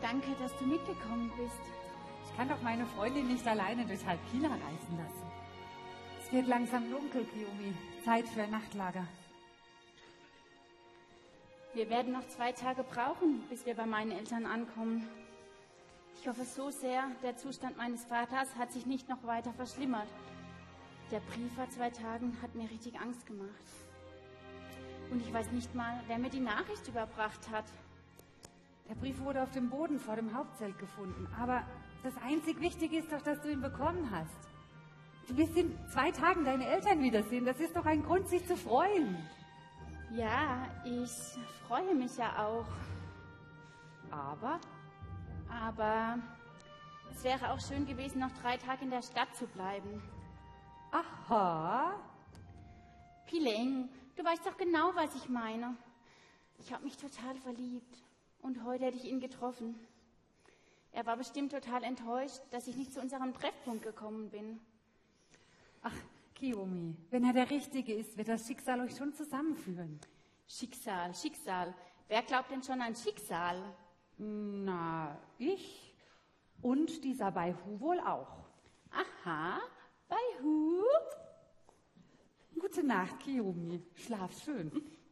Danke, dass du mitgekommen bist. Ich kann doch meine Freundin nicht alleine durch halb China reisen lassen. Es wird langsam dunkel, Kiyomi. Zeit für ein Nachtlager. Wir werden noch 2 Tage brauchen, bis wir bei meinen Eltern ankommen. Ich hoffe so sehr, der Zustand meines Vaters hat sich nicht noch weiter verschlimmert. Der Brief vor 2 Tagen hat mir richtig Angst gemacht. Und ich weiß nicht mal, wer mir die Nachricht überbracht hat. Der Brief wurde auf dem Boden vor dem Hauptzelt gefunden. Aber das einzig Wichtige ist doch, dass du ihn bekommen hast. Du wirst in 2 Tagen deine Eltern wiedersehen. Das ist doch ein Grund, sich zu freuen. Ja, ich freue mich ja auch. Aber es wäre auch schön gewesen, noch 3 Tage in der Stadt zu bleiben. Aha. Pileng, du weißt doch genau, was ich meine. Ich habe mich total verliebt und heute hätte ich ihn getroffen. Er war bestimmt total enttäuscht, dass ich nicht zu unserem Treffpunkt gekommen bin. Ach, Kiyomi, wenn er der Richtige ist, wird das Schicksal euch schon zusammenführen. Schicksal, Schicksal. Wer glaubt denn schon an Schicksal? Na, ich und dieser Baihu wohl auch. Aha, Baihu. Gute Nacht, Kiyomi. Schlaf schön.